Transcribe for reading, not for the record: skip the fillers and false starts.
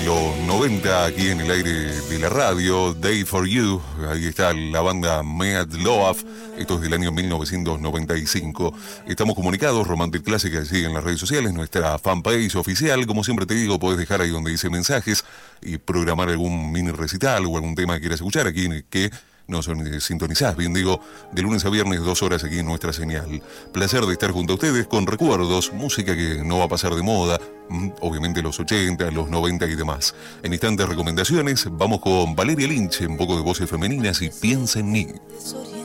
los 90 aquí en el aire de la radio, Day for You. Ahí está la banda Mad Love. Esto es del año 1995. Estamos comunicados, Romantic Clásica, sigue en las redes sociales, nuestra fanpage oficial. Como siempre te digo, podés dejar ahí donde dice mensajes y programar algún mini recital o algún tema que quieras escuchar aquí que nos sintonizás, bien digo, de lunes a viernes, 2 horas aquí en nuestra señal. Placer de estar junto a ustedes con recuerdos, música que no va a pasar de moda, obviamente los 80, los 90 y demás. En instantes recomendaciones, vamos con Valeria Lynch, un poco de voces femeninas y Piensa en mí.